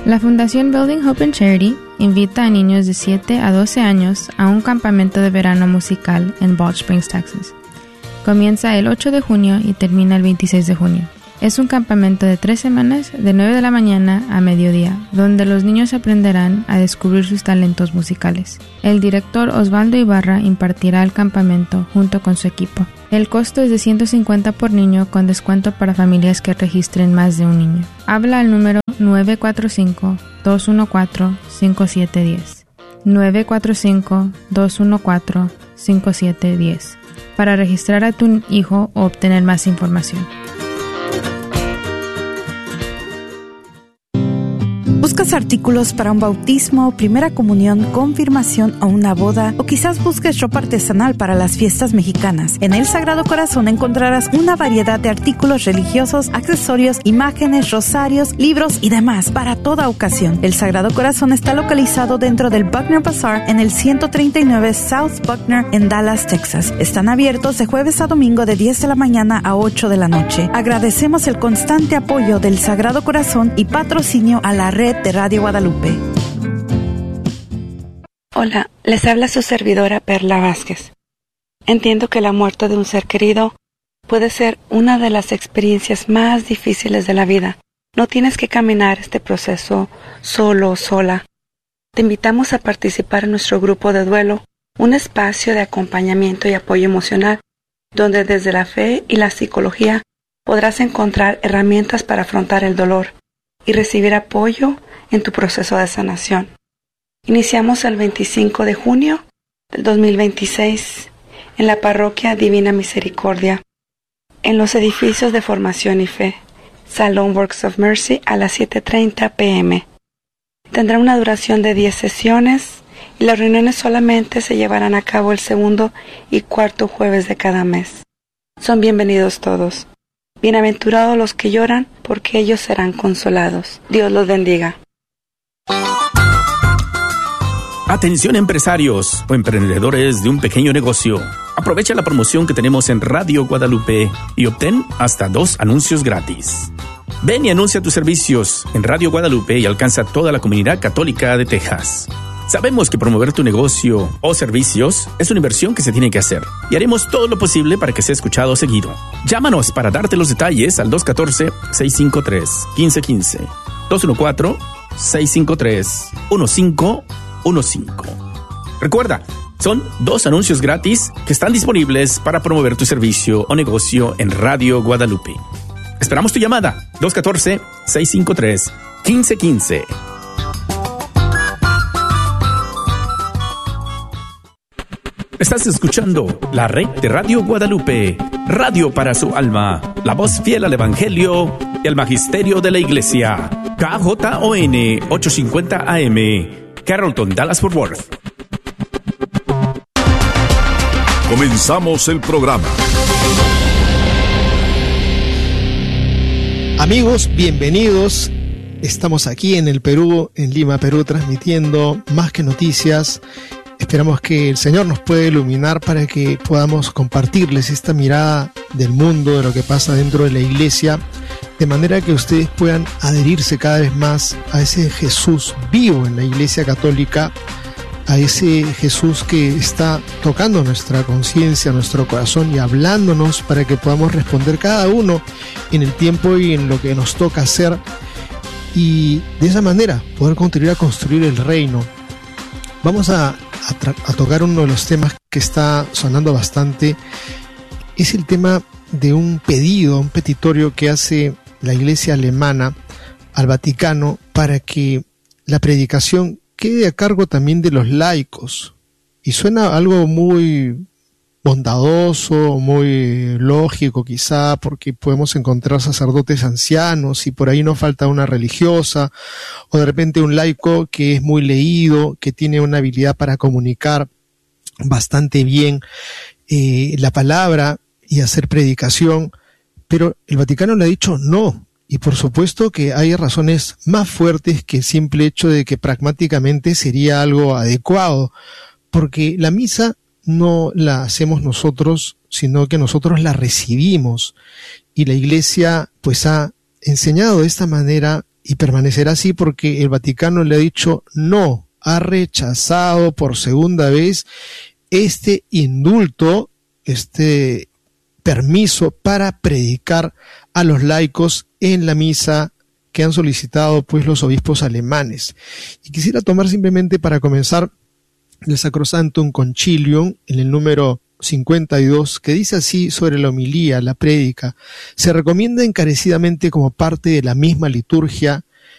La Fundación Building Hope and Charity invita a niños de 7 a 12 años a un campamento de verano musical en Balch Springs, Texas. Comienza el 8 de junio y termina el 26 de junio. Es un campamento de 3 semanas de 9 de la mañana a mediodía, donde los niños aprenderán a descubrir sus talentos musicales. El director Osvaldo Ibarra impartirá el campamento junto con su equipo. El costo es de $150 por niño con descuento para familias que registren más de un niño. Habla al número 945-214-5710. 945-214-5710 para registrar a tu hijo o obtener más información. ¿Buscas artículos para un bautismo, primera comunión, confirmación o una boda? O quizás busques ropa artesanal para las fiestas mexicanas. En El Sagrado Corazón encontrarás una variedad de artículos religiosos, accesorios, imágenes, rosarios, libros y demás para toda ocasión. El Sagrado Corazón está localizado dentro del Buckner Bazaar en el 139 South Buckner en Dallas, Texas. Están abiertos de jueves a domingo de 10 de la mañana a 8 de la noche. Agradecemos el constante apoyo del Sagrado Corazón y patrocinio a la red de Radio Guadalupe. Hola, les habla su servidora Perla Vázquez. Entiendo que la muerte de un ser querido puede ser una de las experiencias más difíciles de la vida. No tienes que caminar este proceso solo o sola. Te invitamos a participar en nuestro grupo de duelo, un espacio de acompañamiento y apoyo emocional, donde desde la fe y la psicología podrás encontrar herramientas para afrontar el dolor y recibir apoyo en tu proceso de sanación. Iniciamos el 25 de junio del 2026 en la Parroquia Divina Misericordia, en los edificios de Formación y Fe, Salón Works of Mercy a las 7:30 p.m. Tendrá una duración de 10 sesiones y las reuniones solamente se llevarán a cabo el segundo y cuarto jueves de cada mes. Son bienvenidos todos. Bienaventurados los que lloran, porque ellos serán consolados. Dios los bendiga. Atención empresarios o emprendedores de un pequeño negocio. Aprovecha la promoción que tenemos en Radio Guadalupe y obtén hasta 2 anuncios gratis. Ven y anuncia tus servicios en Radio Guadalupe y alcanza toda la comunidad católica de Texas. Sabemos que promover tu negocio o servicios es una inversión que se tiene que hacer y haremos todo lo posible para que sea escuchado seguido. Llámanos para darte los detalles al 214-653-1515, 214-653-1515. Recuerda, son 2 anuncios gratis que están disponibles para promover tu servicio o negocio en Radio Guadalupe. Esperamos tu llamada, 214-653-1515. Estás escuchando la red de Radio Guadalupe, radio para su alma, la voz fiel al Evangelio y al Magisterio de la Iglesia. KJON 850 AM, Carrollton, Dallas-Fort Worth. Comenzamos el programa. Amigos, bienvenidos. Estamos aquí en el Perú, en Lima, Perú, transmitiendo Más que Noticias. Esperamos que el Señor nos pueda iluminar para que podamos compartirles esta mirada del mundo, de lo que pasa dentro de la iglesia, de manera que ustedes puedan adherirse cada vez más a ese Jesús vivo en la Iglesia Católica, a ese Jesús que está tocando nuestra conciencia, nuestro corazón y hablándonos para que podamos responder cada uno en el tiempo y en lo que nos toca hacer, y de esa manera poder contribuir a construir el reino. Vamos a tocar uno de los temas que está sonando bastante. Es el tema de un pedido, un petitorio que hace la Iglesia alemana al Vaticano para que la predicación quede a cargo también de los laicos. Y suena algo muy bondadoso, muy lógico quizá, porque podemos encontrar sacerdotes ancianos y por ahí no falta una religiosa, o de repente un laico que es muy leído, que tiene una habilidad para comunicar bastante bien la palabra y hacer predicación, pero el Vaticano le ha dicho no. Y por supuesto que hay razones más fuertes que el simple hecho de que pragmáticamente sería algo adecuado, porque la misa no la hacemos nosotros, sino que nosotros la recibimos, y la Iglesia pues ha enseñado de esta manera y permanecerá así porque el Vaticano le ha dicho no, ha rechazado por segunda vez este indulto, este permiso para predicar a los laicos en la misa que han solicitado pues los obispos alemanes. Y quisiera tomar simplemente para comenzar el Sacrosanctum Concilium en el número 52, que dice así sobre la homilía, la prédica: se recomienda encarecidamente como parte de la misma liturgia